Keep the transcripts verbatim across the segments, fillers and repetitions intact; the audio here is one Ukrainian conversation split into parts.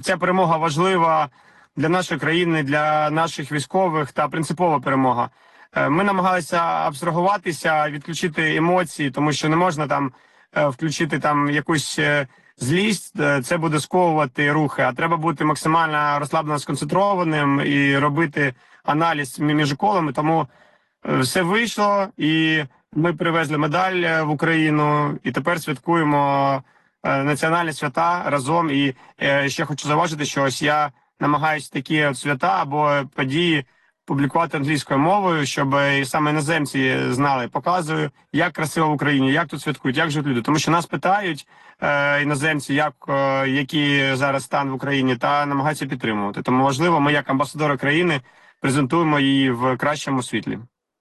ця перемога важлива для нашої країни, для наших військових та принципова перемога. Ми намагалися абстрагуватися, відключити емоції, тому що не можна там включити там якусь злість, це буде сковувати рухи, а треба бути максимально розслаблено сконцентрованим і робити аналіз між колами, тому все вийшло, і ми привезли медаль в Україну, і тепер святкуємо національні свята разом. І ще хочу зауважити, що ось я намагаюся такі от свята або події публікувати англійською мовою, щоб і саме іноземці знали, показую, як красиво в Україні, як тут святкують, як живуть люди. Тому що нас питають е, іноземці, як, е, який зараз стан в Україні, та намагаються підтримувати. Тому важливо, ми як амбасадори країни презентуємо її в кращому світлі.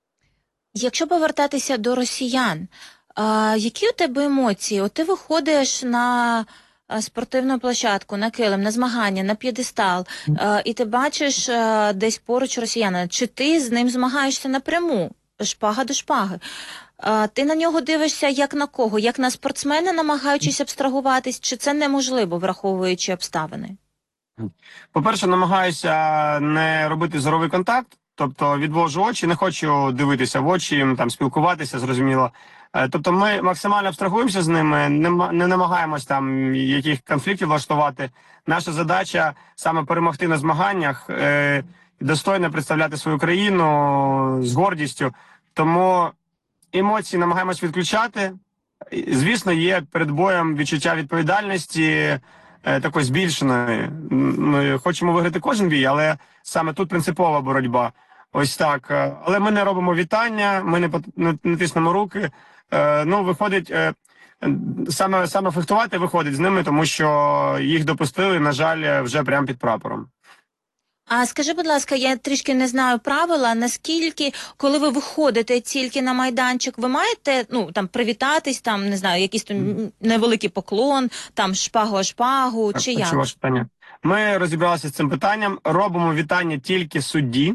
Якщо повертатися до росіян, а, які у тебе емоції? От ти виходиш на спортивну площадку, на килим, на змагання, на п'єдестал, а, і ти бачиш а, десь поруч росіянина. Чи ти з ним змагаєшся напряму, шпага до шпаги? А, ти на нього дивишся як на кого? Як на спортсмена, намагаючись абстрагуватись, чи це неможливо, враховуючи обставини? По-перше, намагаюся не робити зоровий контакт, тобто відвожу очі, не хочу дивитися в очі, там спілкуватися, зрозуміло. Тобто ми максимально абстрагуємося з ними, не, не намагаємось там яких конфліктів влаштувати. Наша задача саме перемогти на змаганнях, е, достойно представляти свою країну з гордістю. Тому емоції намагаємось відключати. Звісно, є перед боєм відчуття відповідальності, такої збільшеної. Ми хочемо виграти кожен бій, але саме тут принципова боротьба. Ось так. Але ми не робимо вітання, ми не, не, не тиснемо руки. Е, ну, виходить, е, саме, саме фехтувати виходить з ними, тому що їх допустили, на жаль, вже прямо під прапором. А скажи, будь ласка, я трішки не знаю правила, наскільки, коли ви виходите тільки на майданчик, ви маєте, ну, там, привітатись, там, не знаю, якийсь там невеликий поклон, там, шпагу-шпагу, чи як? Ваше питання. Ми розібралися з цим питанням, робимо вітання тільки судді,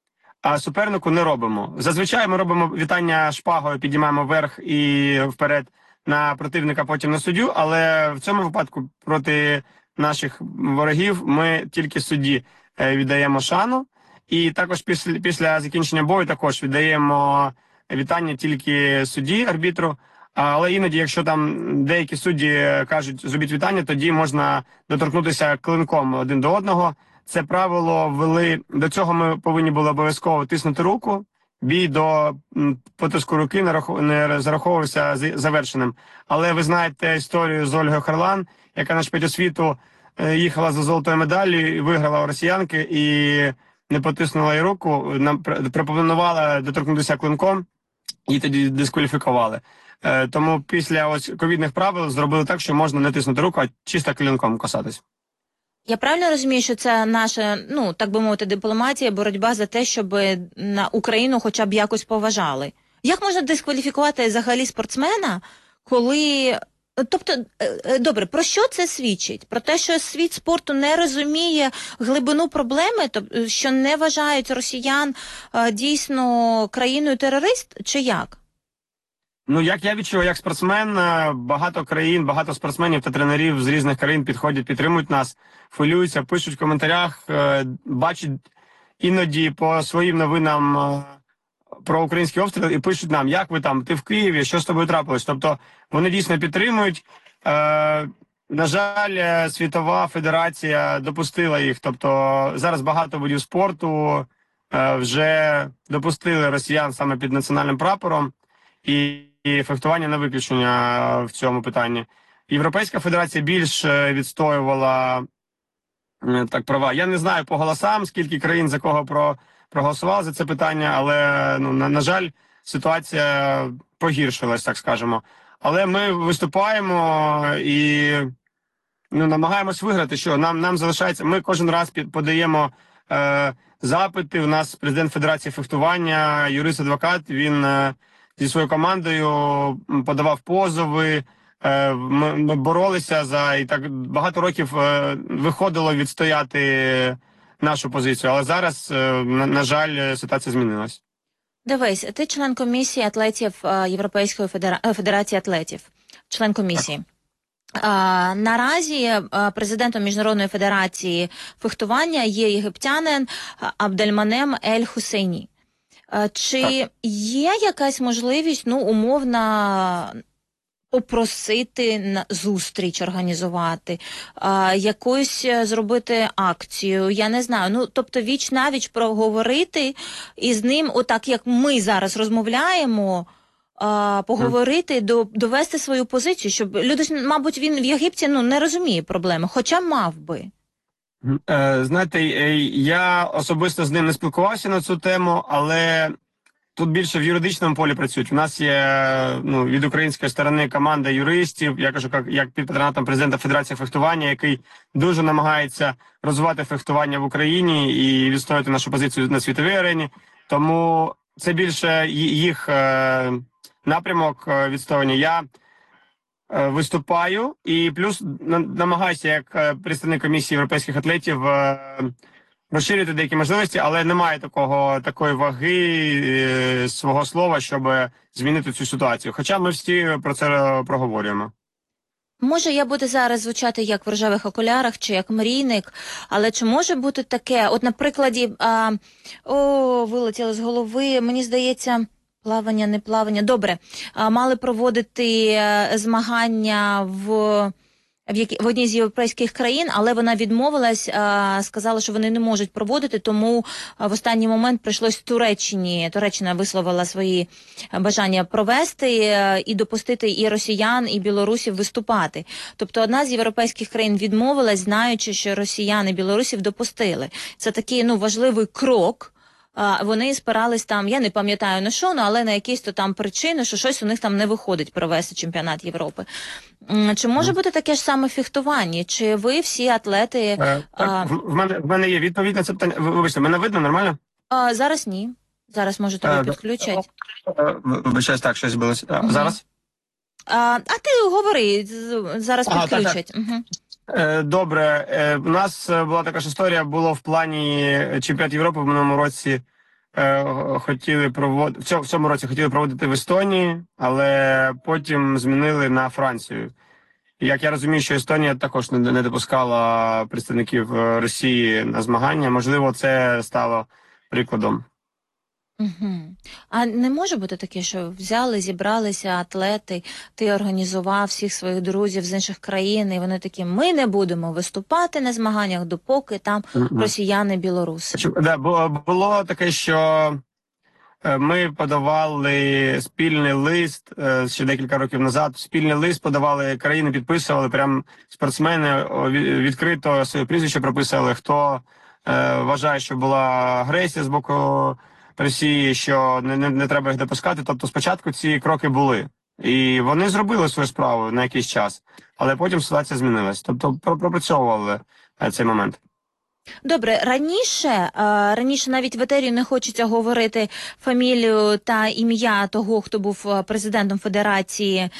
а супернику не робимо. Зазвичай ми робимо вітання шпагою, підіймаємо вверх і вперед на противника, потім на суддю, але в цьому випадку проти наших ворогів ми тільки судді віддаємо шану, і також після, після закінчення бою також віддаємо вітання тільки судді, арбітру, але іноді, якщо там деякі судді кажуть «зробіть вітання», тоді можна доторкнутися клинком один до одного. Це правило ввели, до цього ми повинні були обов'язково тиснути руку, бій до потиску руки не зараховувався завершеним. Але ви знаєте історію з Ольгою Харлан, яка на чемпіонаті світу їхала за золотою медаллю, виграла у росіянки і не потиснула їй руку, пропонувала доторкнутися клинком і тоді дискваліфікували. Тому після ось ковідних правил зробили так, що можна не тиснути руку, а чисто клинком касатись. Я правильно розумію, що це наша, ну, так би мовити, дипломатія, боротьба за те, щоб на Україну хоча б якось поважали? Як можна дискваліфікувати взагалі спортсмена, коли... Тобто, добре, про що це свідчить? Про те, що світ спорту не розуміє глибину проблеми, тобто, що не вважають росіян дійсно країною-терорист, чи як? Ну, як я відчув, як спортсмен, багато країн, багато спортсменів та тренерів з різних країн підходять, підтримують нас, хвилюються, пишуть в коментарях, бачать іноді по своїм новинам про український обстріл і пишуть нам, як ви там, ти в Києві, що з тобою трапилось. Тобто вони дійсно підтримують. Е, на жаль, Світова Федерація допустила їх. Тобто зараз багато видів спорту е, вже допустили росіян саме під національним прапором. І, і фехтування не виключення в цьому питанні. Європейська Федерація більш відстоювала е, так права. Я не знаю по голосам, скільки країн за кого про... проголосували за це питання, але, ну, на, на жаль, ситуація погіршилась, так скажемо. Але ми виступаємо і, ну, намагаємось виграти. Що нам, нам залишається, ми кожен раз під, подаємо е, запити. У нас президент Федерації фехтування, юрист-адвокат, він е, зі своєю командою подавав позови. Е, ми, ми боролися за, і так багато років е, виходило відстояти нашу позицію, але зараз, на, на жаль, ситуація змінилась. Дивись, ти член комісії атлетів Європейської федера... Федерації атлетів, член комісії. А, наразі а, президентом Міжнародної федерації фехтування є єгиптянин а, Абдельманем Ель-Хусейні. А, Так. чи є якась можливість, ну, умовно, попросити на зустріч організувати, а, якусь е, зробити акцію, я не знаю. Ну, тобто віч навіч проговорити і з ним, отак як ми зараз розмовляємо, а, поговорити, до, довести свою позицію, щоб люди, ж, мабуть, він в Єгипті ну, не розуміє проблеми, хоча мав би. Мгм. Е, знаєте, е, я особисто з ним не спілкувався на цю тему, але тут більше в юридичному полі працюють. У нас є ну, від української сторони команда юристів, я кажу, як, як під патронатом президента Федерації фехтування, який дуже намагається розвивати фехтування в Україні і відстояти нашу позицію на світовій арені. Тому це більше ї- їх е, напрямок е, відстоювання. Я е, виступаю і плюс на- намагаюся як е, представник комісії європейських атлетів е, розширити деякі можливості, але немає такого такої ваги е, свого слова, щоб змінити цю ситуацію. Хоча ми всі про це е, проговорюємо. Може, я буду зараз звучати як в рожевих окулярах чи як мрійник, але чи може бути таке, от на прикладі, а, о, вилетіло з голови, мені здається, плавання, не плавання, добре, а, мали проводити е, змагання в... В, які, в одній з європейських країн, але вона відмовилась, а, сказала, що вони не можуть проводити, тому а, в останній момент прийшлось Туреччині. Туреччина висловила свої бажання провести е, і допустити і росіян, і білорусів виступати. Тобто одна з європейських країн відмовилась, знаючи, що росіян і білорусів допустили. Це такий ну, важливий крок. А, Вони спирались там, я не пам'ятаю на що, ну, але на якісь то там причини, що щось у них там не виходить провести чемпіонат Європи. М, Чи може бути таке ж саме фехтування? Чи ви всі атлети Е, а, так, в, в мене в мене є відповідь на це питання. Ви- Вибачте, мене видно нормально? а, зараз ні? Зараз може тобі Е, підключать. е, Вибачаюсь, так, щось збилося. Е, Мгм. Зараз? А, а ти говори, з- зараз Ага, так, так. підключать. Угу. Е, Добре, Е, у нас е, була така ж історія, було в плані чемпіонат Європи в минулому році. е, Хотіли проводити в цьому, в цьому році хотіли проводити в Естонії, але потім змінили на Францію. І як я розумію, що Естонія також не, не допускала представників е, Росії на змагання. Можливо, це стало прикладом. Угу. А не може бути таке, що взяли, зібралися атлети, ти організував всіх своїх друзів з інших країн, і вони такі, ми не будемо виступати на змаганнях, допоки там Мгм. росіяни, білоруси. Чи- Да, бу- було таке, що е, ми подавали спільний лист е, ще декілька років назад. Спільний лист подавали країни, підписували прям спортсмени о, ві- відкрито своє прізвище прописали. Хто е, вважає, що була агресія з боку Росії, що не, не, не треба їх допускати. Тобто, спочатку ці кроки були, і вони зробили свою справу на якийсь час, але потім ситуація змінилась. Тобто, про- пропрацьовували е, цей момент. Добре, раніше, е, раніше навіть в етері не хочеться говорити фамілію та ім'я того, хто був е, президентом Федерації е,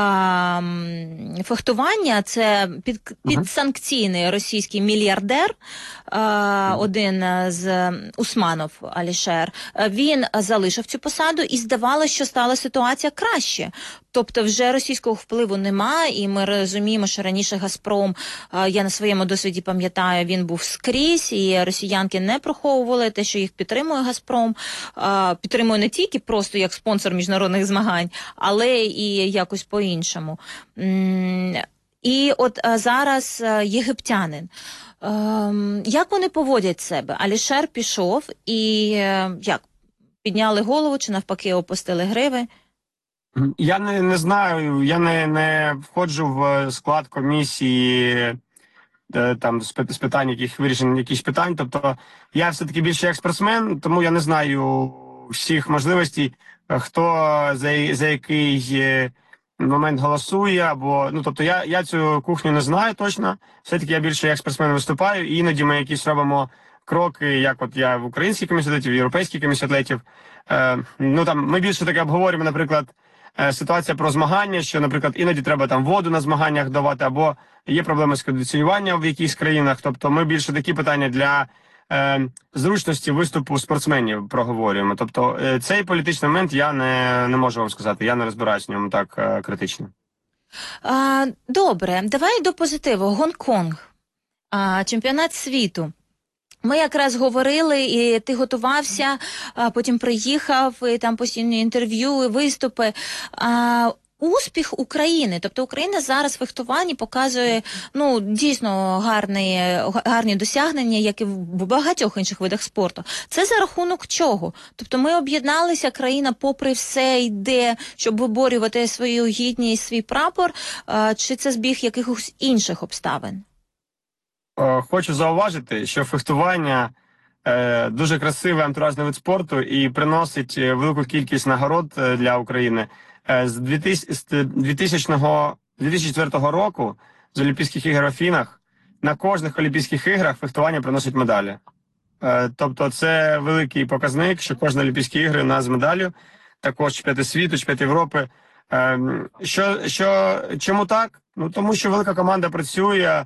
м, фехтування. Це під, підсанкційний російський мільярдер, е, один з Усманов Алішер. Е, Він залишив цю посаду і здавалося, що стала ситуація краще. Тобто вже російського впливу немає, і ми розуміємо, що раніше «Газпром», е, я на своєму досвіді пам'ятаю, він був скрізь, і росіянки не приховували те, що їх підтримує «Газпром», е, підтримує не тільки просто як спонсор міжнародних змагань, але і якось по-іншому. М, І от е, зараз е, єгиптянин. Ем, Як вони поводять себе? Алішер пішов і е, як? Підняли голову чи навпаки опустили гриви? Я не, не знаю, я не, не входжу в склад комісії е, там з пи- з питань, яких вирішень якихось питань. Тобто я все-таки більше як спортсмен, тому я не знаю всіх можливостей, е, хто за, я- за який е, момент голосує, або ну тобто я, я цю кухню не знаю точно. Все-таки я більше як спортсмен виступаю, і іноді ми якісь робимо кроки, як от я в українській комісії атлетів, в європейській комісії атлетів. Е, ну там ми більше таке обговорюємо, наприклад. е, Ситуація про змагання, що, наприклад, іноді треба там воду на змаганнях давати, або є проблеми з кондиціюванням в якихось країнах. Тобто, ми більше такі питання для е, зручності виступу спортсменів проговорюємо. Тобто, е, цей політичний момент я не, не можу вам сказати. Я не розбираюсь в ньому так е, критично. А, добре, давай до позитиву. Гонконг, а, чемпіонат світу. Ми якраз говорили, і ти готувався, а потім приїхав, і там постійні інтерв'ю, і виступи. А, успіх України, тобто Україна зараз в фехтуванні показує, ну, дійсно гарні, гарні досягнення, як і в багатьох інших видах спорту. Це за рахунок чого? Тобто ми об'єдналися, країна попри все йде, щоб виборювати свою гідність, свій прапор, а, чи це збіг якихось інших обставин? Е, Хочу зауважити, що фехтування е, дуже красивий антуражний вид спорту і приносить е, велику кількість нагород е, для України. Е, З дві тисячі з двохтисячного дві тисячі четвертого року з Олімпійських ігор в Афінах на кожних Олімпійських іграх фехтування приносить медалі. Е, Тобто це великий показник, що кожні Олімпійські ігри у нас з медаллю, також чемпіонати світу, чемпіонати Європи. Е, Що, що, чому так? Ну тому що велика команда працює.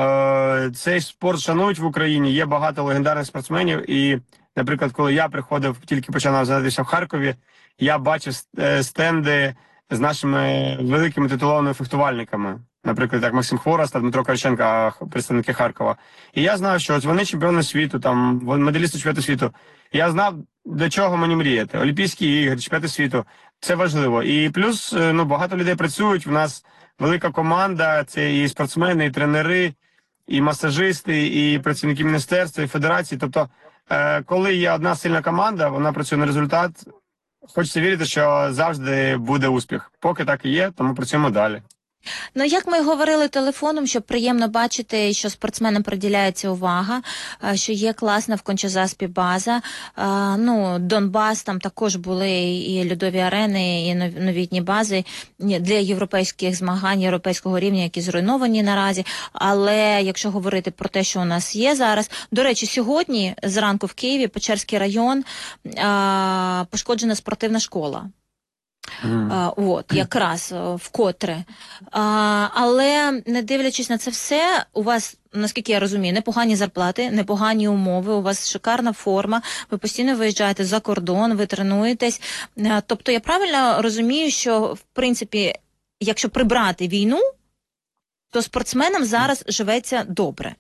Е, Цей спорт шанують в Україні. Є багато легендарних спортсменів. І, наприклад, коли я приходив, тільки починав займатися в Харкові, я бачив е, стенди з нашими великими титулованими фехтувальниками. Наприклад, як Максим Хворост та Дмитро Карченко, представники Харкова. І я знав, що от вони чемпіони світу, там медалісти чемпіонату світу. Я знав, до чого мені мріяти. Олімпійські ігри, чемпіонати світу. Це важливо. І плюс, е, ну, багато людей працюють. У нас велика команда, це і спортсмени, і тренери, і масажисти, і працівники міністерства, і федерації. Тобто, е, коли є одна сильна команда, вона працює на результат. Хочеться вірити, що завжди буде успіх. Поки так і є, тому працюємо далі. Ну, як ми говорили телефоном, що приємно бачити, що спортсменам приділяється увага, а, що є класна в Конча-Заспі база. А, ну, Донбас, там також були і льодові арени, і нов- новітні бази для європейських змагань, європейського рівня, які зруйновані наразі. Але якщо говорити про те, що у нас є зараз, до речі, сьогодні зранку в Києві, Печерський район, а, пошкоджена спортивна школа. Mm. А, от, якраз а, вкотре. А, але не дивлячись на це все, у вас, наскільки я розумію, непогані зарплати, непогані умови, у вас шикарна форма, ви постійно виїжджаєте за кордон, ви тренуєтесь. А, тобто я правильно розумію, що, в принципі, якщо прибрати війну, то спортсменам зараз живеться добре.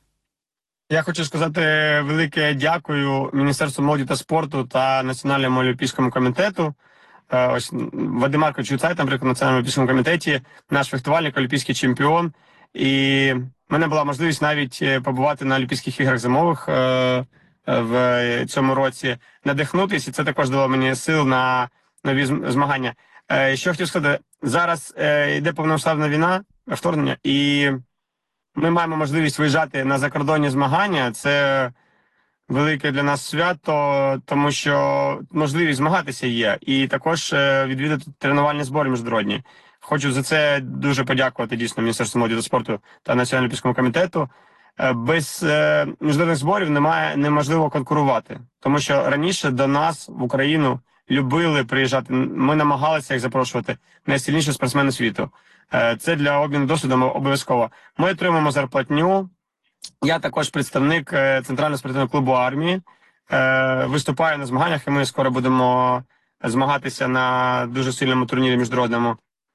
Я хочу сказати велике дякую Міністерству молоді та спорту та Національному олімпійському комітету. Е, Ось Вадим Маркович Юцай, там, наприклад, в Національному олімпійському комітеті, наш фехтувальник, олімпійський чемпіон. І в мене була можливість навіть е, побувати на Олімпійських іграх зимових е, е, в цьому році, надихнутися, і це також дало мені сил на нові зм- змагання. Е, Що хотів сказати, зараз е, йде повномасштабна війна, вторгнення, і ми маємо можливість виїжджати на закордонні змагання. Це велике для нас свято, тому що можливість змагатися є. І також е, відвідати тренувальні збори міжнародні. Хочу за це дуже подякувати дійсно Міністерству молоді та спорту та Національному олімпійському комітету. Е, Без е, міжнародних зборів немає, неможливо конкурувати. Тому що раніше до нас в Україну любили приїжджати. Ми намагалися їх запрошувати найсильніші спортсмени світу. Е, Це для обміну досвідом обов'язково. Ми отримаємо зарплатню. Я також представник е, Центрального спортивного клубу армії. Е, Виступаю на змаганнях, і ми скоро будемо змагатися на дуже сильному турнірі міжнародному.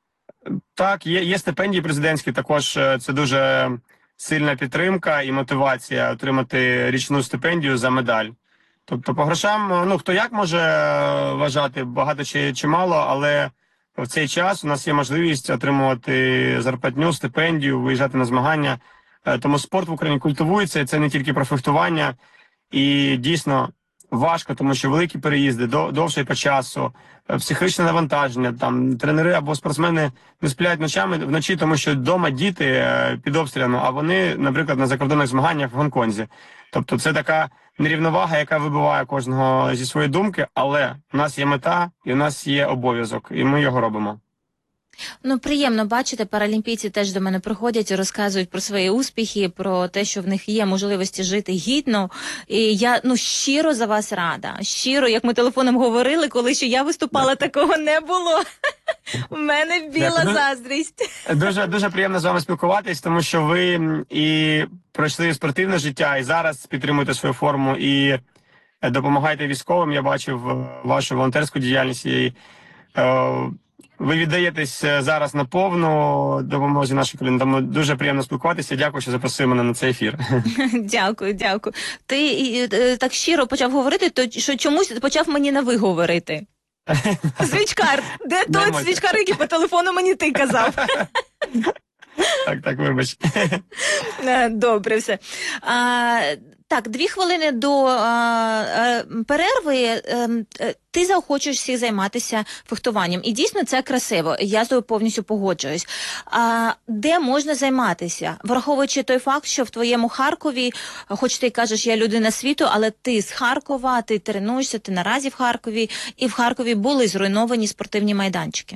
Так, є, є стипендії президентські, також е, це дуже сильна підтримка і мотивація отримати річну стипендію за медаль. Тобто по грошам, ну хто як може е, вважати, багато чи, чи мало, але в цей час у нас є можливість отримувати зарплатню, стипендію, виїжджати на змагання. Е, Тому спорт в Україні культивується, і це не тільки про фехтування. І дійсно важко, тому що великі переїзди, до, довше по часу, е, психічне навантаження, там тренери або спортсмени не сплять ночами вночі, тому що вдома діти е, під обстрілами, а вони, наприклад, на закордонних змаганнях в Гонконзі. Тобто це така нерівновага, яка вибиває кожного зі своєї думки, але у нас є мета і у нас є обов'язок, і ми його робимо. Ну, приємно бачити, паралімпійці теж до мене приходять і розказують про свої успіхи, про те, що в них є можливості жити гідно. І я, ну, щиро за вас рада. Щиро, як ми телефоном говорили, коли ще я виступала, такого не було. У мене біла Дякую. заздрість. Дуже дуже приємно з вами спілкуватись, тому що ви м, і пройшли спортивне життя, і зараз підтримуєте свою форму і е, допомагаєте військовим. Я бачив е, вашу волонтерську діяльність. І, е, ви віддаєтесь зараз на повну допомозі нашій країні. Тому дуже приємно спілкуватися. Дякую, що запросили мене на цей ефір. Дякую, дякую. Ти і, е, так щиро почав говорити, то що чомусь почав мені на ви говорити. Свічкар, де той Нормально. свічкар, який по телефону мені ти казав? Так, так, вибач. Е, Добре, все. А, так, дві хвилини до а, а, перерви. Е, е, Ти заохочуєш всіх займатися фехтуванням. І дійсно це красиво. Я з тобою повністю погоджуюсь. А де можна займатися? Враховуючи той факт, що в твоєму Харкові, хоч ти кажеш, я людина світу, але ти з Харкова, ти тренуєшся, ти наразі в Харкові, і в Харкові були зруйновані спортивні майданчики.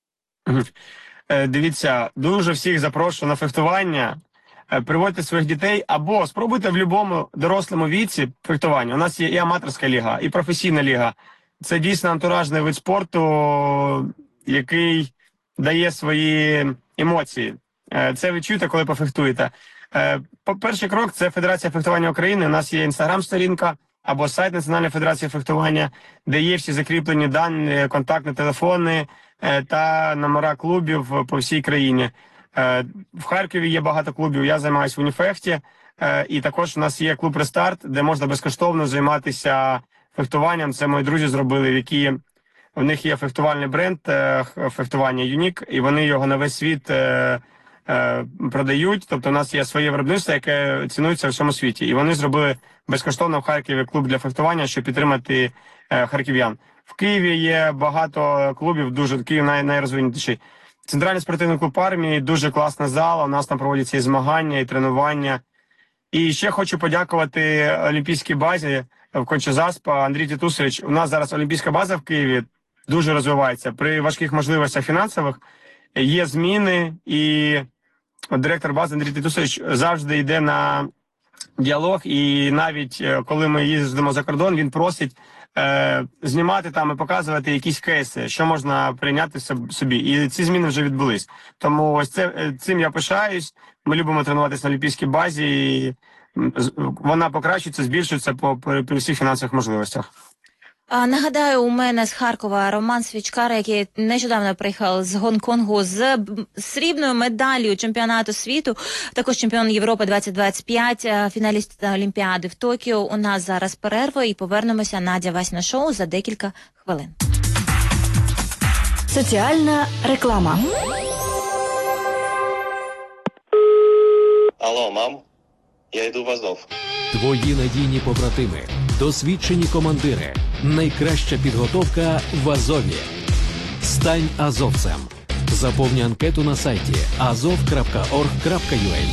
Е, Дивіться, дуже всіх запрошую на фехтування. Е, Приводьте своїх дітей або спробуйте в будь-якому дорослому віці фехтування. У нас є і аматорська ліга, і професійна ліга. Це дійсно антуражний вид спорту, який дає свої емоції. Е, Це ви чуєте, коли пофехтуєте. Е, по- Перший крок – це Федерація фехтування України. У нас є інстаграм-сторінка або сайт Національної федерації фехтування, де є всі закріплені дані, контактні телефони е, та номера клубів по всій країні. Е, В Харкові є багато клубів, я займаюся в Уніфехті, е, і також у нас є клуб «Рестарт», де можна безкоштовно займатися фехтуванням. Це мої друзі зробили, в які в них є фехтувальний бренд е, х- фехтування «Юнік», і вони його на весь світ е, е, продають. Тобто у нас є своє виробництво, яке цінується в всьому світі. І вони зробили безкоштовно в Харкові клуб для фехтування, щоб підтримати е, харків'ян. В Києві є багато клубів, дуже Київ най, найрозвинутіший. Центральний спортивний клуб армії, дуже класна зала, у нас там проводяться і змагання, і тренування. І ще хочу подякувати Олімпійській базі в Конча-Заспа, Андрій Тітусович. У нас зараз Олімпійська база в Києві дуже розвивається. При важких можливостях фінансових є зміни, і директор бази Андрій Тітусович завжди йде на діалог, і навіть е, коли ми їздимо за кордон, він просить е, знімати там і показувати якісь кейси, що можна прийняти соб- собі. І ці зміни вже відбулись. Тому ось це, е, цим я пишаюсь. Ми любимо тренуватися на Олімпійській базі, і м, з- вона покращується, збільшується по, при, при всіх фінансових можливостях. А, нагадаю, у мене з Харкова Роман Свічкар, який нещодавно приїхав з Гонконгу з б- срібною медаллю чемпіонату світу, також чемпіон Європи двадцять двадцять п'ять, е, фіналіст Олімпіади в Токіо. У нас зараз перерва і повернемося Надя Васьна шоу за декілька хвилин. Соціальна реклама. Алло, мам, я йду в Азов. Твої надійні побратими, досвідчені командири, найкраща підготовка в Азові. Стань азовцем. Заповни анкету на сайті азов крапка орг крапка ю а.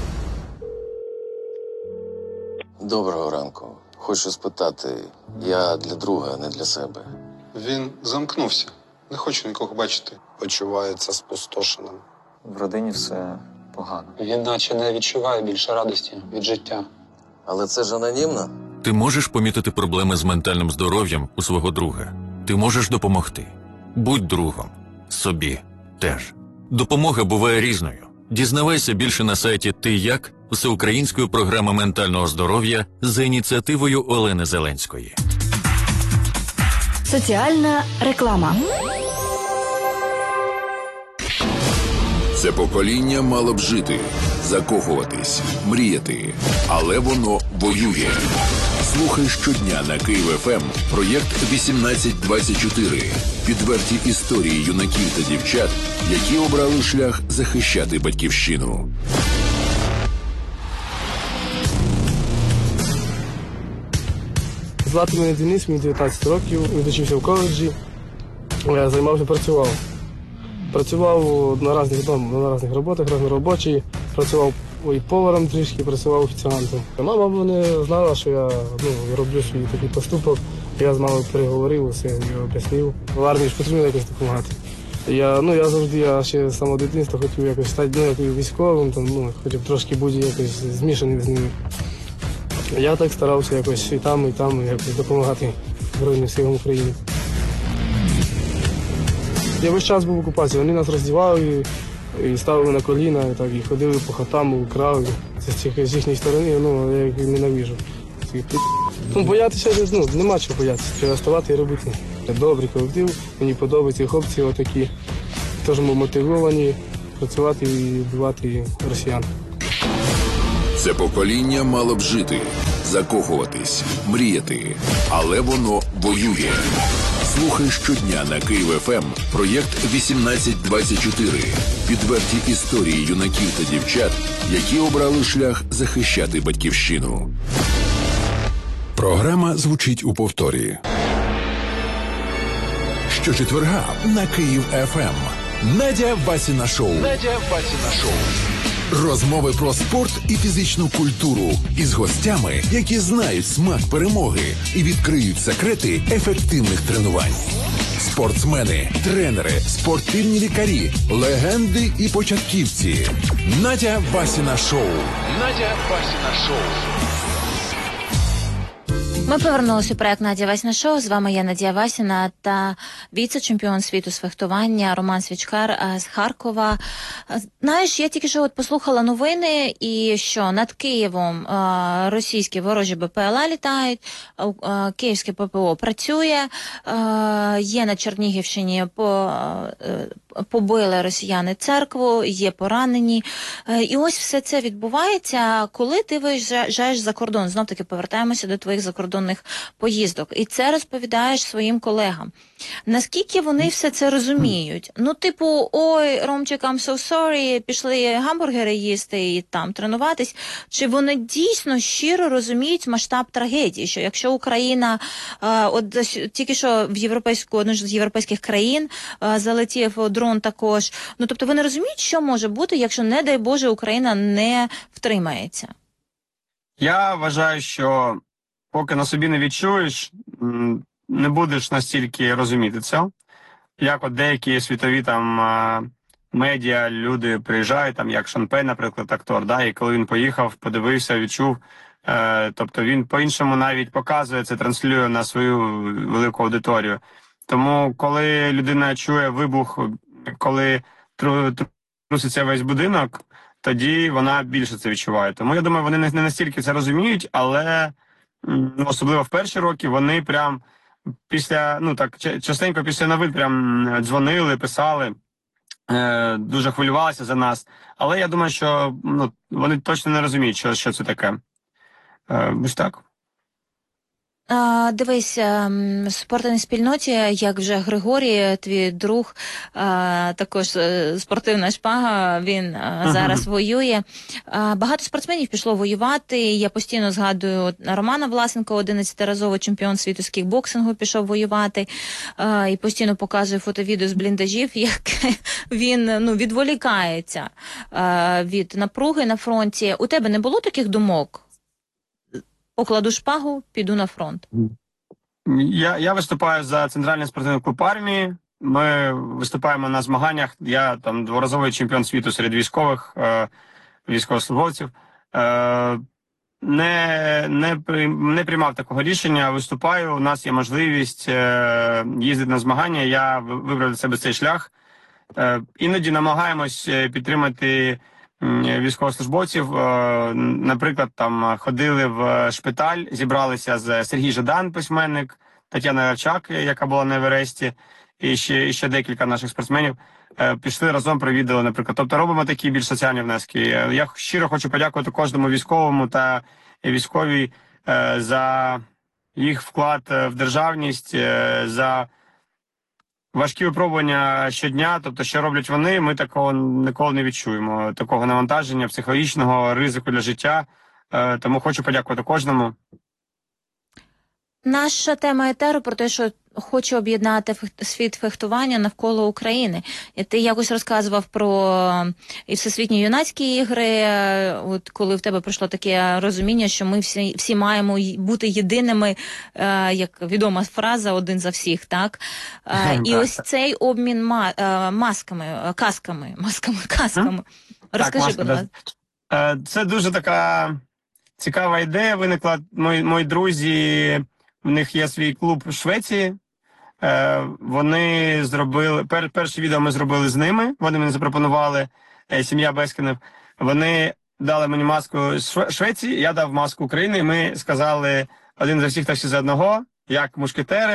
Доброго ранку. Хочу спитати, я для друга, а не для себе. Він замкнувся. Не хочу нікого бачити. Почувається спустошеним. В родині все погано. Він наче не відчуває більше радості від життя. Але це ж анонімно. Ти можеш помітити проблеми з ментальним здоров'ям у свого друга. Ти можеш допомогти. Будь другом. Собі теж. Допомога буває різною. Дізнавайся більше на сайті «Ти як» всеукраїнської програми ментального здоров'я за ініціативою Олени Зеленської. Соціальна реклама. Це покоління мало б жити, закохуватись, мріяти, але воно воює. Слухай щодня на Київ еф ем проєкт вісімнадцять двадцять чотири. Підверті історії юнаків та дівчат, які обрали шлях захищати батьківщину. Звати мене Денис, мені дев'ятнадцять років, відучився в коледжі, я займався, працював. Працював на різних, на різних роботах, різноробочі, працював і поваром трішки, працював офіціантом. Мама мене знала, що я ну, роблю свій такий поступок, я з мамою переговорив, усе, я об'яснив. В армії ж потрібно якось допомагати. Я, ну, я завжди, я ще з самого дитинства хотів якось стати ну, як військовим, там, ну, хоча б трошки бути якось змішаний з ними. Я так старався якось і там, і там якось допомагати Збройним силам України. Я весь час був в окупації, вони нас роздівали і ставили на коліна, і, так, і ходили по хатам, крали. Це з, цих, з їхньої сторони, ну, я їх ненавижу. Ну, боятися, ну, нема чого боятися, треба ставати і робити. Добрий колектив, мені подобаються хлопці отакі, теж мотивовані працювати і вбивати росіян. Це покоління мало б жити, закохуватись, мріяти, але воно воює. Слухай щодня на Київ еф ем проєкт вісімнадцять двадцять чотири. Відверті історії юнаків та дівчат, які обрали шлях захищати батьківщину. Програма звучить у повторі. Щочетверга на Київ еф ем. Надя Васіна шоу. Надя Васіна шоу. Розмови про спорт і фізичну культуру із гостями, які знають смак перемоги і відкриють секрети ефективних тренувань. Спортсмени, тренери, спортивні лікарі, легенди і початківці. Надя Васіна шоу. Надя Васіна шоу. Ми повернулися у проект «Надя Васіна шоу». З вами я, Надія Васіна, та віце-чемпіон світу з фехтування Роман Свічкар з Харкова. Знаєш, я тільки що от послухала новини, і що над Києвом а, російські ворожі Бе Пе Ел А літають, а, київське Пе Пе О працює, а, є на Чернігівщині по, а, побили росіяни церкву, є поранені. І ось все це відбувається, коли ти виїжджаєш за кордон. Знов-таки повертаємося до твоїх закордонних поїздок. І це розповідаєш своїм колегам. Наскільки вони все це розуміють? Ну, типу, ой, Ромчик, I'm so sorry, пішли гамбургери їсти і там тренуватись. Чи вони дійсно щиро розуміють масштаб трагедії? Що якщо Україна, а, от тільки що в європейську, одну з європейських країн а, залетів дрон також. Ну, тобто вони розуміють, що може бути, якщо, не дай Боже, Україна не втримається? Я вважаю, що поки на собі не відчуєш, не будеш настільки розуміти це. Як от деякі світові там медіа, люди приїжджають, там як Шон Пен, наприклад, актор, да, і коли він поїхав, подивився, відчув, е, тобто він по-іншому навіть показує це, транслює на свою велику аудиторію. Тому коли людина чує вибух, коли труситься весь будинок, тоді вона більше це відчуває. Тому я думаю, вони не настільки це розуміють, але особливо в перші роки вони прям після, ну так, частенько після новин прям дзвонили, писали, е, дуже хвилювалися за нас. Але я думаю, що ну, вони точно не розуміють, що, що це таке. Е, ось так. А, дивись, в спортивній спільноті, як вже Григорій, твій друг, а, також спортивна шпага, він а, зараз ага. воює. А, багато спортсменів пішло воювати. Я постійно згадую Романа Власенка, одинадцятиразовий чемпіон світу з кікбоксингу, пішов воювати. А, і постійно показує фото-відео з бліндажів, як він ну, відволікається а, від напруги на фронті. У тебе не було таких думок? Покладу шпагу, піду на фронт. Я, я виступаю за Центральний спортивний клуб армії. Ми виступаємо на змаганнях. Я там дворазовий чемпіон світу серед військових, е, військовослужбовців. Е, не, не, не приймав такого рішення, виступаю. У нас є можливість е, їздити на змагання. Я вибрав для себе цей шлях. Е, іноді намагаємось підтримати військовослужбовців, наприклад, там ходили в шпиталь, зібралися з Сергій Жадан, письменник, Тетяна Рачак, яка була на Евересті, і ще, і ще декілька наших спортсменів, пішли разом, провідали, наприклад. Тобто робимо такі більш соціальні внески. Я щиро хочу подякувати кожному військовому та військовій за їх вклад в державність, за важкі випробування щодня, тобто, що роблять вони, ми такого ніколи не відчуємо, такого навантаження, психологічного ризику для життя. Е, тому хочу подякувати кожному. Наша тема етеру про те, що хочу об'єднати фехт... світ фехтування навколо України. І ти якось розказував про і всесвітні юнацькі ігри, от коли в тебе прийшло таке розуміння, що ми всі, всі маємо бути єдиними, е, як відома фраза, один за всіх, так? Е, і ось цей обмін ма... е, масками, касками, масками, касками. Розкажи, будь ласка. Це дуже така цікава ідея виникла. Мої, мої друзі, в них є свій клуб в Швеції. Е, вони зробили, пер, перше відео ми зробили з ними, вони мені запропонували, е, сім'я Бескінів. Вони дали мені маску з Швеції, я дав маску України, і ми сказали один за всіх та всі за одного, як мушкетери.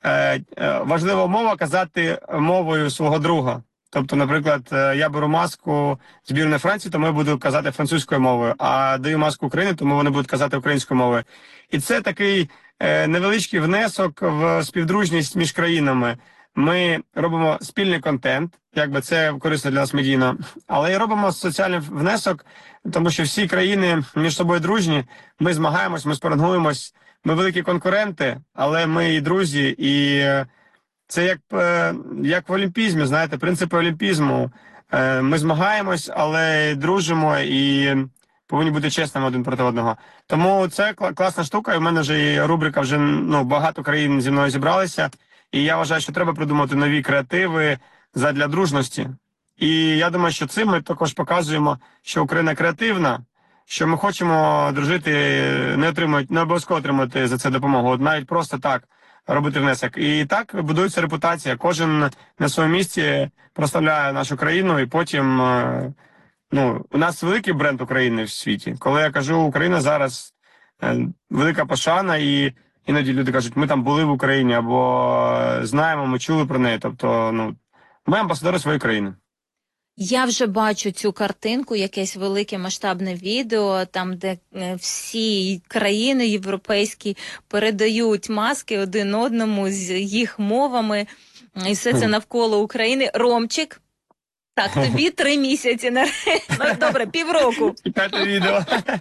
е, е, важлива умова казати мовою свого друга. Тобто, наприклад, е, я беру маску збірної Франції, тому я буду казати французькою мовою, а даю маску України, тому вони будуть казати українською мовою. І це такий е, невеличкий внесок в співдружність між країнами. Ми робимо спільний контент, якби це корисно для нас медійно, але і робимо соціальний внесок, тому що всі країни між собою дружні, ми змагаємось, ми спарингуємось, ми великі конкуренти, але ми і друзі, і це як, е, як в олімпізмі, знаєте, принципи олімпізму. Е, Ми змагаємось, але дружимо і повинні бути чесними один проти одного. Тому це кла- класна штука, і в мене вже є рубрика, вже ну, багато країн зі мною зібралися. І я вважаю, що треба придумати нові креативи задля дружності. І я думаю, що цим ми також показуємо, що Україна креативна, що ми хочемо дружити, не отримують, не обов'язково отримати за це допомогу, от навіть просто так робити внесок. І так будується репутація. Кожен на своєму місці прославляє нашу країну, і потім, е, ну, у нас великий бренд України в світі. Коли я кажу Україна зараз е, велика пошана, і іноді люди кажуть, ми там були в Україні, або знаємо, ми чули про неї. Тобто, ну, ми амбасадори своєї країни. Я вже бачу цю картинку, якесь велике масштабне відео, там, де е, всі країни європейські передають маски один одному з їх мовами, і все це навколо України. Ромчик, так, тобі три місяці, на... ну, добре, півроку. Чекайте відео.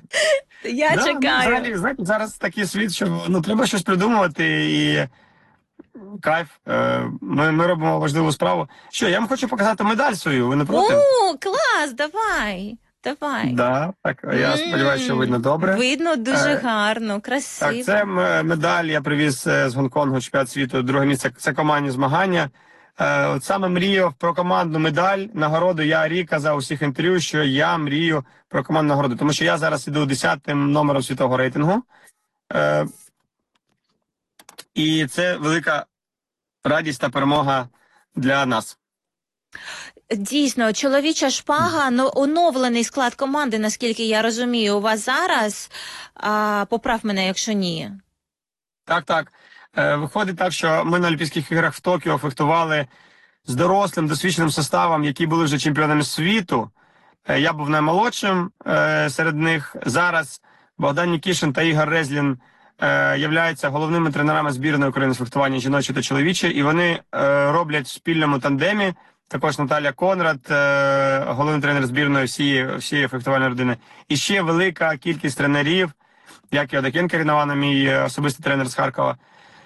Я Да, ну, чекаю. взагалі, знаєте, зараз такий світ, що ну, треба щось придумувати, і кайф. Е, Ми, ми робимо важливу справу. Що, я вам хочу показати медаль свою, ви не проти? О, клас, давай, давай. Да, так, я сподіваюся, що видно добре. Видно дуже Е, гарно, красиво. Так, це м- медаль я привіз е, з Гонконгу, чемпіонат світу, друге місце, це командні змагання. Е, От саме мріяв про командну медаль, нагороду. Я рік казав у всіх інтерв'ю, що я мрію про командну нагороду, тому що я зараз іду десятим номером світового рейтингу. Е, І це велика радість та перемога для нас. Дійсно, чоловіча шпага, ну, оновлений склад команди, наскільки я розумію, у вас зараз. А, поправ мене, якщо ні. Так, так. Е, Виходить так, що ми на Олімпійських іграх в Токіо фехтували з дорослим, досвідченим составом, які були вже чемпіонами світу. Е, Я був наймолодшим е, серед них. Зараз Богдан Нікішин та Ігор Резлін е, являються головними тренерами збірної України з фехтування жіночої та чоловічої, і вони е, роблять в спільному тандемі. Також Наталія Конрад, е, головний тренер збірної всієї, всієї фехтувальної родини. І ще велика кількість тренерів, як і Одакенко Ірина, мій особистий тренер з Харкова.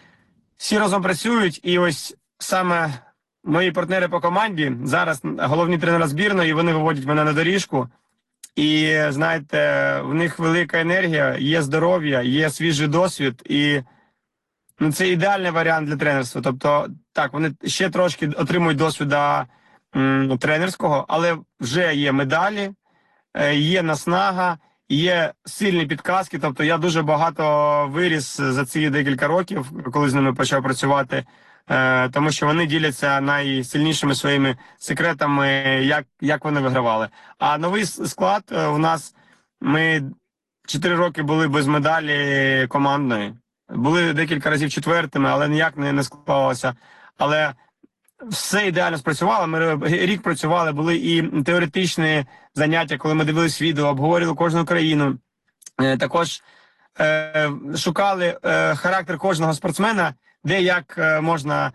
Всі разом працюють, і ось саме мої партнери по команді, зараз головні тренери збірної, і вони виводять мене на доріжку. І, знаєте, в них велика енергія, є здоров'я, є свіжий досвід, і ну, це ідеальний варіант для тренерства. Тобто, так, вони ще трошки отримують досвіду м, тренерського, але вже є медалі, е, є наснага, є сильні підказки. Тобто я дуже багато виріс за ці декілька років, коли з ними почав працювати, е, тому що вони діляться найсильнішими своїми секретами, як, як вони вигравали. А новий склад е, у нас, ми чотири роки були без медалі командної. Були декілька разів четвертими, але ніяк не, не склалося. Але все ідеально спрацювало. Ми рік працювали, були і теоретичні заняття, коли ми дивились відео, обговорювали кожну країну. Е, також е, шукали е, характер кожного спортсмена, де як е, можна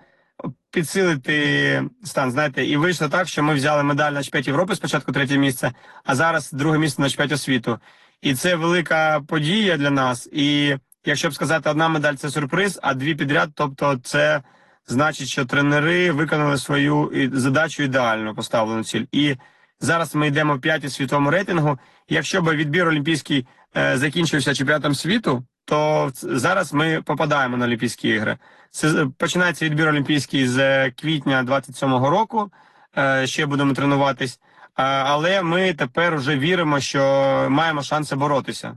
підсилити стан. Знаєте, і вийшло так, що ми взяли медаль на чемпіонаті Європи, спочатку третє місце, а зараз друге місце на чемпіонаті світу. І це велика подія для нас. І якщо б сказати, одна медаль – це сюрприз, а дві підряд, тобто це значить, що тренери виконали свою задачу ідеально поставлену ціль. І зараз ми йдемо в п'ятій світовому рейтингу. Якщо б відбір олімпійський е, закінчився чемпіонатом світу, то зараз ми попадаємо на Олімпійські ігри. Це починається відбір олімпійський з квітня двадцять сьомого року, е, ще будемо тренуватись. Е, але ми тепер вже віримо, що маємо шанси боротися.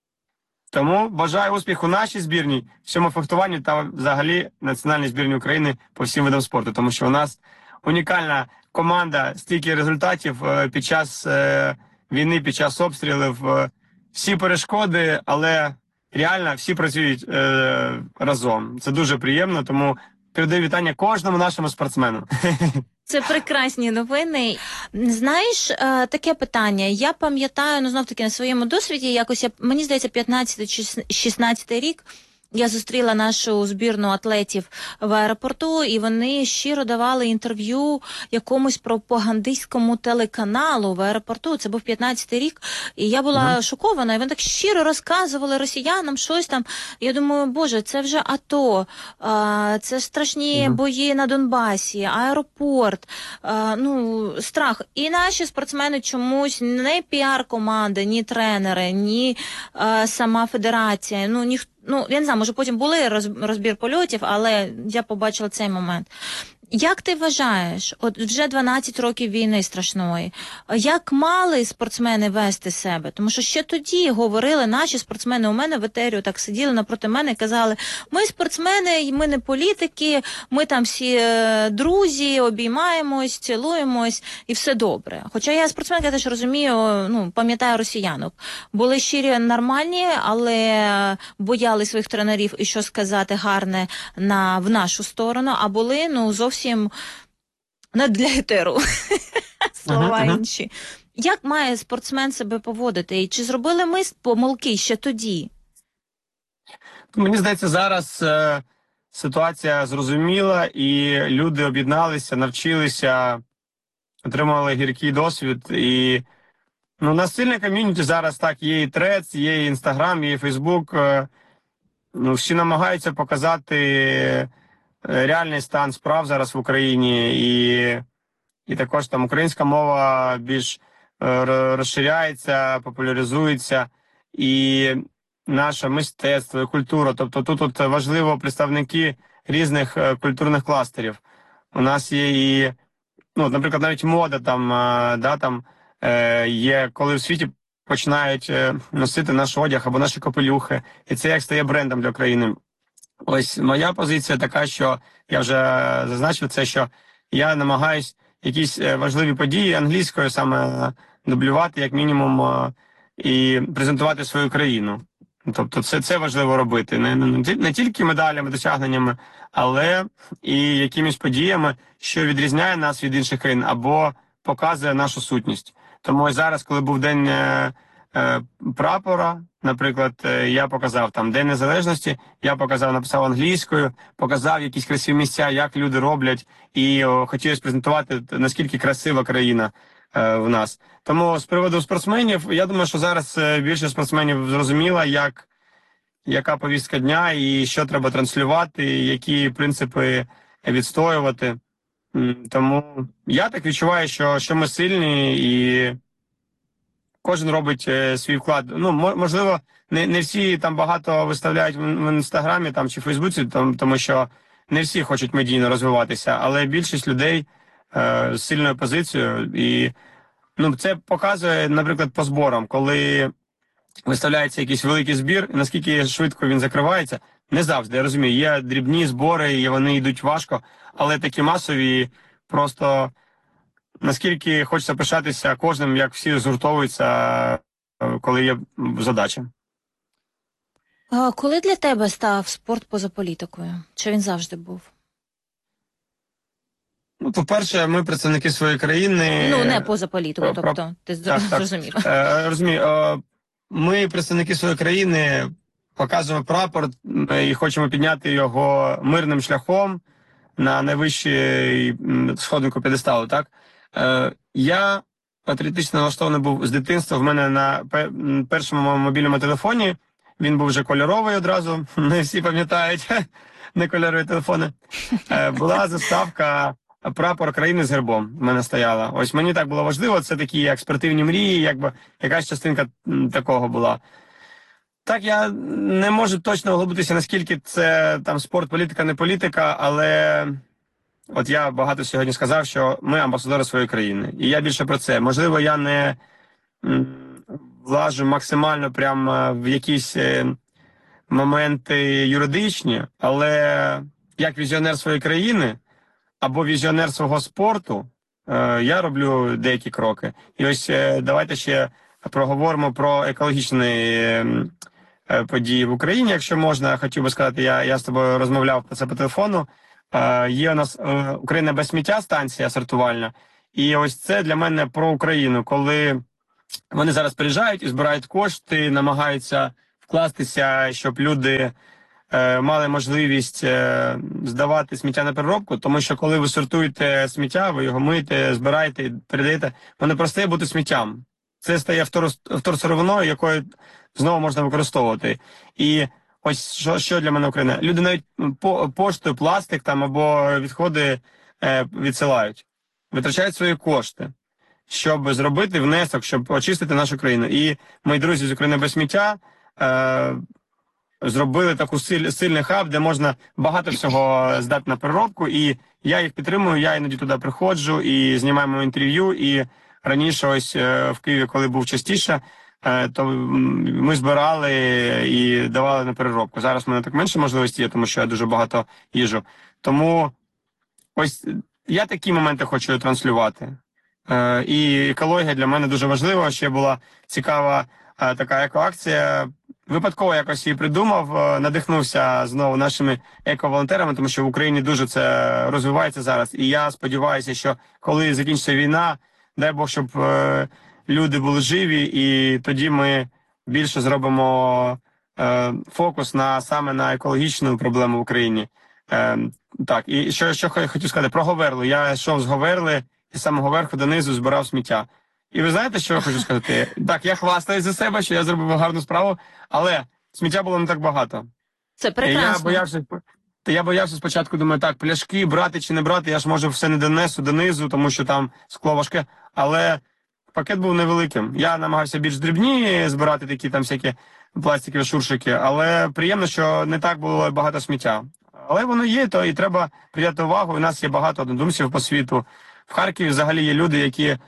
Тому бажаю успіху нашій збірній, всьому фехтуванню та взагалі національній збірній України по всім видам спорту. Тому що у нас унікальна команда, стільки результатів е, під час е, війни, під час обстрілів. Е, всі перешкоди, але реально всі працюють е, разом. Це дуже приємно, тому передаю вітання кожному нашому спортсмену. Це прекрасні новини. Знаєш, е, таке питання. Я пам'ятаю, ну, знов-таки, на своєму досвіді, якось, я, мені здається, п'ятнадцятий чи шістнадцятий рік, я зустріла нашу збірну атлетів в аеропорту, і вони щиро давали інтерв'ю якомусь пропагандистському телеканалу в аеропорту. Це був п'ятнадцятий рік, і я була mm-hmm. шокована. І вони так щиро розказували росіянам щось там. І я думаю, боже, це вже АТО, а, це страшні mm-hmm. бої на Донбасі, аеропорт, а, ну, страх. І наші спортсмени чомусь, не піар-команди, ні тренери, ні а, сама федерація, ну, ніхто. Ну, я не знаю, може потім були розбір польотів, але я побачила цей момент. Як ти вважаєш, от вже дванадцять років війни страшної, як мали спортсмени вести себе? Тому що ще тоді говорили наші спортсмени, у мене в етері так сиділи напроти мене і казали, ми спортсмени, ми не політики, ми там всі е, друзі, обіймаємось, цілуємось і все добре. Хоча я спортсменка, я теж розумію, ну, пам'ятаю росіянок. Були щирі, нормальні, але бояли своїх тренерів і що сказати гарне на, в нашу сторону, а були, ну, зовсім не для етеру, слова uh-huh. інші. Як має спортсмен себе поводити? І чи зробили ми помилки ще тоді? Мені здається, зараз е, ситуація зрозуміла, і люди об'єдналися, навчилися, отримали гіркий досвід. І ну, у нас сильне ком'юніті зараз, так, є і Трец, є і Інстаграм, є і Фейсбук. Е, ну, всі намагаються показати реальний стан справ зараз в Україні, і, і також там українська мова більш е, розширяється, популяризується, і наше мистецтво, і культура. Тобто тут, тут важливо представники різних е, культурних кластерів. У нас є і, ну, наприклад, навіть мода там, е, да, там е, є, коли в світі починають е, носити наш одяг або наші капелюхи, і це як стає брендом для країни. Ось моя позиція така, що я вже зазначив це, що я намагаюсь якісь важливі події англійською саме дублювати, як мінімум, і презентувати свою країну. Тобто це, це важливо робити. Не, не, не тільки медалями, досягненнями, але і якимись подіями, що відрізняє нас від інших країн або показує нашу сутність. Тому ось зараз, коли був день е, е, прапора, наприклад, я показав там День Незалежності, я показав, написав англійською, показав якісь красиві місця, як люди роблять, і о, хотілося презентувати, наскільки красива країна е, в нас. Тому з приводу спортсменів, я думаю, що зараз більше спортсменів зрозуміло, як, яка повістка дня і що треба транслювати, які принципи відстоювати. Тому я так відчуваю, що, що ми сильні і кожен робить е, свій вклад. Ну, можливо, не, не всі там багато виставляють в, в Інстаграмі там, чи в Фейсбуці, там, тому що не всі хочуть медійно розвиватися, але більшість людей е, з сильною позицією. І ну, це показує, наприклад, по зборам, коли виставляється якийсь великий збір, наскільки швидко він закривається, не завжди, я розумію, є дрібні збори, і вони йдуть важко, але такі масові просто... Наскільки хочеться пишатися кожним, як всі згуртовуються, коли є задача. А коли для тебе став спорт поза політикою? Чи він завжди був? Ну, по-перше, ми представники своєї країни. Ну, не поза політикою, Про... тобто, ти так, зрозумів. Так. Е, розумію. Ми представники своєї країни, показуємо прапор і хочемо підняти його мирним шляхом на найвищий сходинку п'єдесталу, так? Я патріотично налаштований був з дитинства. В мене на першому мобільному телефоні, він був вже кольоровий одразу, не всі пам'ятають, не кольорові телефони, була заставка прапор країни з гербом в мене стояла. Ось мені так було важливо, це такі як спортивні мрії, якби якась частинка такого була. Так, я не можу точно углубитися, наскільки це там спорт, політика, не політика, але... От я багато сьогодні сказав, що ми амбасадори своєї країни. І я більше про це. Можливо, я не влажу максимально прямо в якісь моменти юридичні, але як візіонер своєї країни або візіонер свого спорту, я роблю деякі кроки. І ось давайте ще проговоримо про екологічні події в Україні, якщо можна. Хотів би сказати, я, я з тобою розмовляв про це по телефону. Е, є у нас е, Україна без сміття станція сортувальна. І ось це для мене про Україну, коли вони зараз приїжджають і збирають кошти, намагаються вкластися, щоб люди е, мали можливість е, здавати сміття на переробку, тому що коли ви сортуєте сміття, ви його миєте, збираєте і передаєте, воно перестає бути сміттям. Це стає вторсировиною, якою знову можна використовувати. І ось що, що для мене Україна. Люди навіть по, поштою пластик там або відходи е, відсилають, витрачають свої кошти, щоб зробити внесок, щоб очистити нашу країну. І мої друзі з України без сміття е, зробили таку силь, сильний хаб, де можна багато всього здати на переробку. І я їх підтримую, я іноді туди приходжу і знімаємо інтерв'ю. І раніше ось е, в Києві, коли був частіше, е, то ми збирали і давали на переробку. Зараз в мене так менше можливості є, тому що я дуже багато їжджу. Тому ось я такі моменти хочу транслювати. Е, і екологія для мене дуже важлива. Ще була цікава е, така екоакція. Випадково якось її придумав, е, надихнувся знову нашими еко-волонтерами, тому що в Україні дуже це розвивається зараз. І я сподіваюся, що коли закінчиться війна, дай Бог, щоб е, люди були живі, і тоді ми більше зробимо е, фокус на саме на екологічну проблему в Україні. Е, так, і що, що хотів сказати про Говерлу. Я йшов з Говерли і з самого верху донизу збирав сміття. І ви знаєте, що я хочу сказати? Так, я хвастаюсь за себе, що я зробив гарну справу, але сміття було не так багато. Це прекрасно. Я боявся, та я боявся спочатку, думаю, так, пляшки брати чи не брати, я ж, може, все не донесу донизу, тому що там скло важке, але пакет був невеликим. Я намагався більш дрібні збирати такі там всякі пластикові шуршики, але приємно, що не так було багато сміття. Але воно є, то і треба приділяти увагу. У нас є багато однодумців по світу. В Харкові взагалі є люди, які е,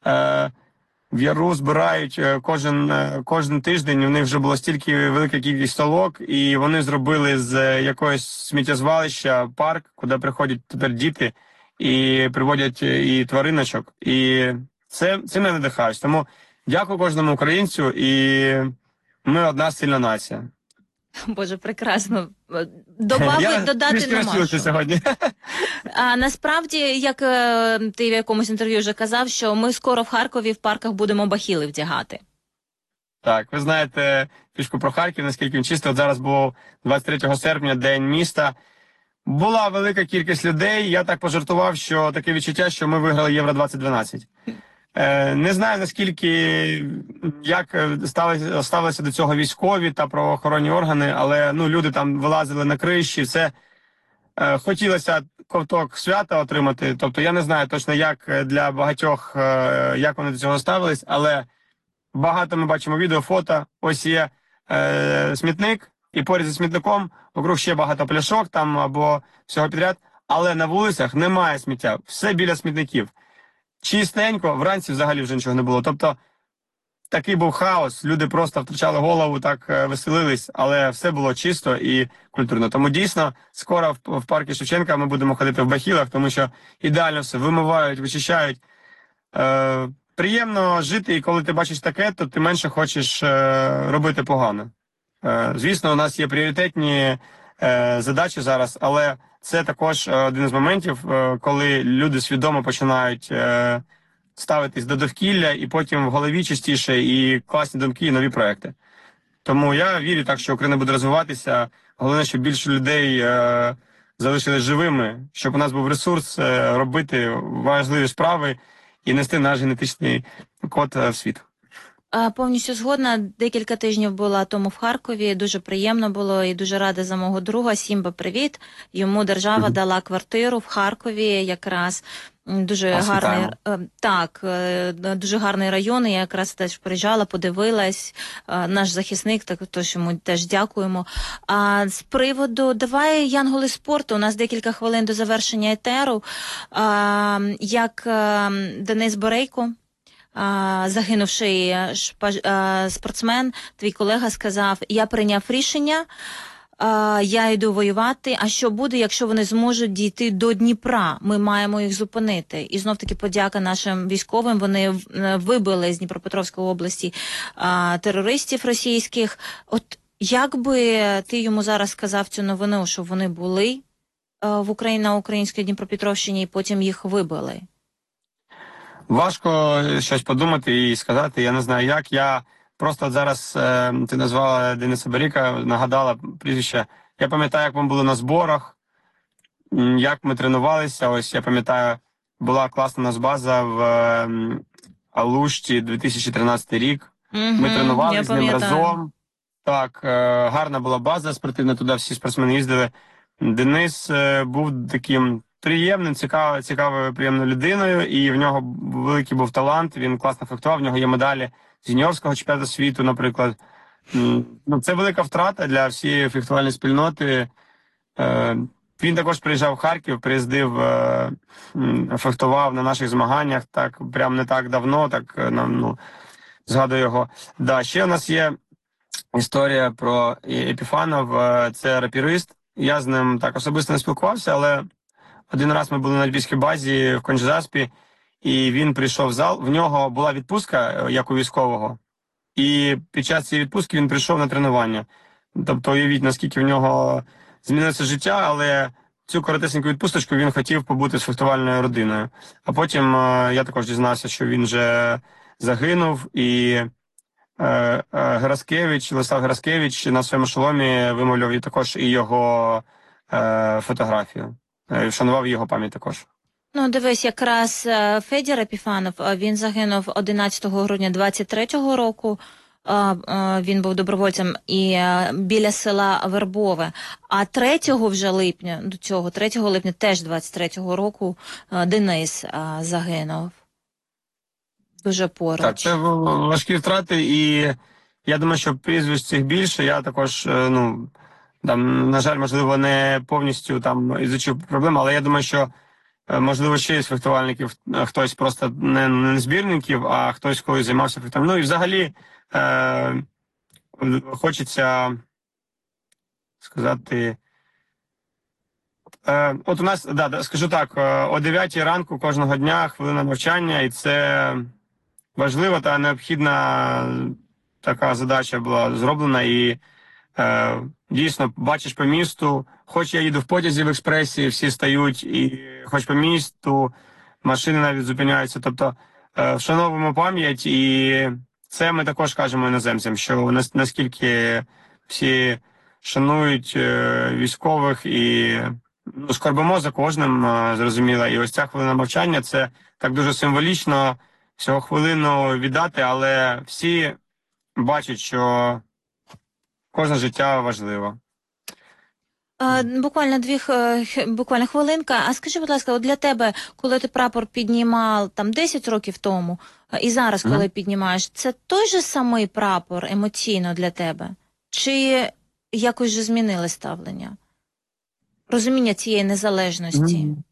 в Яру збирають кожен, е, кожен тиждень. У них вже було стільки велика кількість столок, і вони зробили з якогось сміттєзвалища парк, куди приходять тепер діти і приводять і твариночок. І це, це мене надихають. Тому дякую кожному українцю, і ми одна сильна нація. Боже, прекрасно. Добави, Я додати нема що. Сьогодні. А насправді, як е, ти в якомусь інтерв'ю вже казав, що ми скоро в Харкові в парках будемо бахіли вдягати. Так, ви знаєте фішку про Харків, наскільки він чистий. От зараз був двадцять третього серпня, День міста. Була велика кількість людей. Я так пожартував, що таке відчуття, що ми виграли Євро двадцять дванадцять. Е, не знаю, наскільки, як ставилися, ставилися до цього військові та правоохоронні органи, але ну, люди там вилазили на криші, це е, хотілося ковток свята отримати. Тобто я не знаю точно, як для багатьох, е, як вони до цього ставились, але багато ми бачимо відео, фото. Ось є е, смітник, і поряд зі смітником округ ще багато пляшок там або всього підряд, але на вулицях немає сміття, все біля смітників. Чистенько, вранці взагалі вже нічого не було. Тобто такий був хаос, люди просто втрачали голову, так веселились, але все було чисто і культурно. Тому дійсно, скоро в, в парку Шевченка ми будемо ходити в бахілах, тому що ідеально все вимивають, вичищають. Е, приємно жити, і коли ти бачиш таке, то ти менше хочеш е, робити погано. Е, звісно, у нас є пріоритетні е, задачі зараз, але це також один з моментів, коли люди свідомо починають е, ставитись до довкілля, і потім в голові частіше і класні думки, і нові проекти. Тому я вірю так, що Україна буде розвиватися. Головне, щоб більше людей е, залишились живими, щоб у нас був ресурс е, робити важливі справи і нести наш генетичний код в світ. Повністю згодна. Декілька тижнів була тому в Харкові. Дуже приємно було і дуже рада за мого друга. Сімба, привіт. Йому держава mm-hmm. дала квартиру в Харкові якраз. Дуже а, гарний, так, дуже гарний район. Я якраз теж приїжджала, подивилась. Наш захисник, так тож йому теж дякуємо. А з приводу, давай, Янголи спорту, у нас декілька хвилин до завершення етеру. А, як Денис Борейко, А, загинувший шпаж... а, спортсмен, твій колега сказав, я прийняв рішення, а, я йду воювати, а що буде, якщо вони зможуть дійти до Дніпра? Ми маємо їх зупинити. І знов-таки подяка нашим військовим, вони вибили з Дніпропетровської області а, терористів російських. От як би ти йому зараз сказав цю новину, що вони були в Україні на українській Дніпропетровщині і потім їх вибили? Важко щось подумати і сказати, я не знаю як. Я просто от зараз, е, ти назвала Дениса Беріка, нагадала прізвище. Я пам'ятаю, як ми були на зборах, м, як ми тренувалися. Ось я пам'ятаю, була класна у нас база в е, Алушті, дві тисячі тринадцятий рік. Угу, Ми тренувалися з ним пам'ятаю. разом. Так, е, гарна була база спортивна, туди всі спортсмени їздили. Денис е, був таким приємним, цікавою, цікавою, приємною людиною, і в нього великий був талант, він класно фехтував, в нього є медалі з юніорського чемпіонату світу, наприклад. М, Ну, це велика втрата для всієї фехтувальної спільноти. Е, Він також приїжджав в Харків, приїздив, е, м, фехтував на наших змаганнях, так, прям не так давно, так, е, нам, ну, згадую його. Да, ще у нас є історія про Епіфанов, е, це рапірист. Я з ним так особисто не спілкувався, але один раз ми були на львівській базі в Кончзаспі, і він прийшов в зал. В нього була відпустка, як у військового, і під час цієї відпустки він прийшов на тренування. Тобто уявіть, наскільки в нього змінилося життя, але цю коротесеньку відпусточку він хотів побути з фехтувальною родиною. А потім е, я також дізнався, що він вже загинув, і е, е, Гераскевич, Леслав Гераскевич на своєму шоломі вимовляв і також і його е, фотографію. Е, Вшанував його пам'ять також. Ну, дивись, якраз е, Федір Епіфанов, е, він загинув одинадцятого грудня двадцять третього року. Е, е, Він був добровольцем і е, біля села Вербове. А третього вже липня, до цього, третього липня теж двадцять третього року е, Денис е, загинув. Дуже поруч. Так, це в- важкі втрати, і я думаю, що прізвищ цих більше. Я також, е, ну, там, на жаль, можливо, не повністю там ізучив проблему, але я думаю, що е, можливо ще із фехтувальників е, хтось просто не, не збірників, а хтось колись займався фехтуванням. Ну і взагалі е, хочеться сказати. Е, от у нас, да, да, скажу так, е, о дев'ятій ранку кожного дня хвилина мовчання, і це важлива та необхідна така задача була зроблена. І е, дійсно бачиш по місту, хоч я їду в потязі в експресі, всі стають, і хоч по місту машини навіть зупиняються. Тобто е, вшановуємо пам'ять, і це ми також кажемо іноземцям, що нас- наскільки всі шанують е, військових і ну, скорбимо за кожним, е, зрозуміло. І ось ця хвилина мовчання, це так дуже символічно всього хвилину віддати, але всі бачать, що кожне життя важливо. Е, Буквально дві х- х- буквально хвилинка. А скажи, будь ласка, от для тебе, коли ти прапор піднімав там десять років тому, е, і зараз, коли Мгм. піднімаєш, це той же самий прапор емоційно для тебе? Чи якось же змінили ставлення? Розуміння цієї незалежності? Мгм.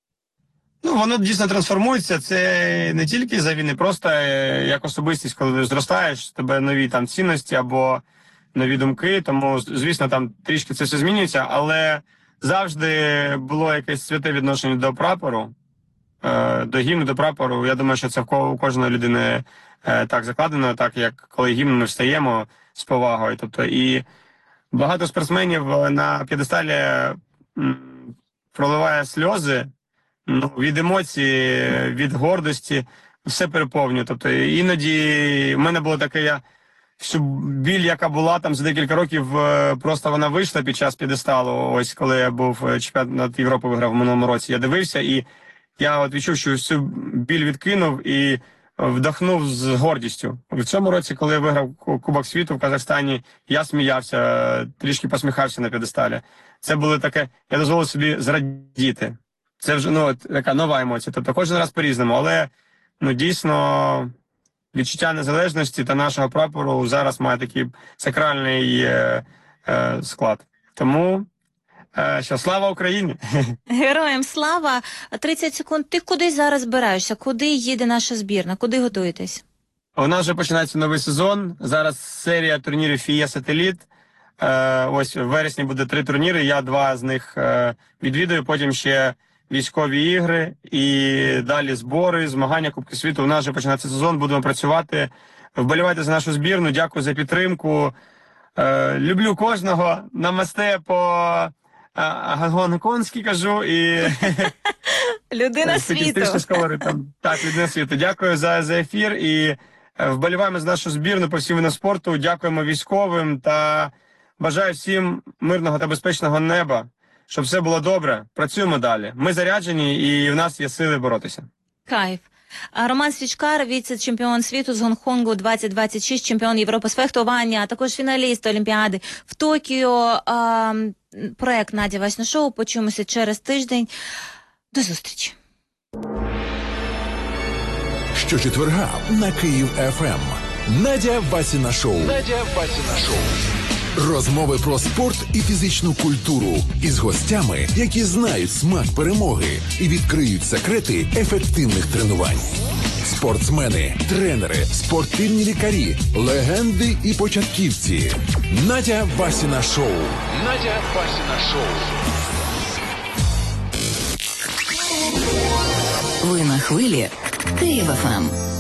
Ну, воно дійсно трансформується. Це не тільки за війни, просто е, як особистість, коли ти зростаєш, в тебе нові там цінності або нові думки. Тому, з- звісно, там трішки це все змінюється, але завжди було якесь святе відношення до прапору, е, до гімну, до прапору. Я думаю, що це в ко- у кожної людини е, так закладено, так як коли гімн ми встаємо з повагою. Тобто, і багато спортсменів е, на п'єдесталі м, проливає сльози. Ну, від емоцій, від гордості, все переповнює. Тобто іноді в мене було таке, я, що біль, яка була там за декілька років, е, просто вона вийшла під час п'єдесталу. Ось коли я був е, чемпіонат Європи виграв в минулому році. Я дивився, і я от відчув, що всю біль відкинув і вдохнув з гордістю. В цьому році, коли я виграв Ку- Кубок світу в Казахстані, я сміявся, трішки посміхався на п'єдесталі. Це було таке, я дозволив собі зрадіти. Це вже ну, от така нова емоція. Тобто кожен раз по-різному, але ну, дійсно відчуття незалежності та нашого прапору зараз має такий сакральний е, е, склад. Тому е, що слава Україні! Героям слава! тридцять секунд. Ти куди зараз збираєшся? Куди їде наша збірна? Куди готуєтесь? У нас вже починається новий сезон. Зараз серія турнірів Фія Сателіт. Е, ось в вересні буде три турніри. Я два з них е, відвідую. Потім ще військові ігри і далі збори, змагання Кубки світу. У нас вже починається сезон. Будемо працювати. Вболівайте за нашу збірну. Дякую за підтримку. Е, люблю кожного. Намасте по гонконгський кажу і Людина світу. статистичні школи там. Так, людина світу. Дякую за, за ефір і е, вболіваємо за нашу збірну по всім видам спорту. Дякуємо військовим та бажаю всім мирного та безпечного неба, щоб все було добре. Працюємо далі. Ми заряджені і в нас є сили боротися. Кайф. А Роман Свічкар, віце-чемпіон світу з Гонконгу двадцять двадцять шість, чемпіон Європи з фехтування, а також фіналіст Олімпіади в Токіо. А, проект Надя Васіна Шоу. Почуємося через тиждень. До зустрічі. Щочетверга на Київ еф ем. Надя Васіна Шоу. Надя Васіна Шоу. Розмови про спорт і фізичну культуру із гостями, які знають смак перемоги і відкриють секрети ефективних тренувань. Спортсмени, тренери, спортивні лікарі, легенди і початківці. Надя Васіна Шоу. Надя Васіна Шоу. Ви на хвилі Київ еф ем.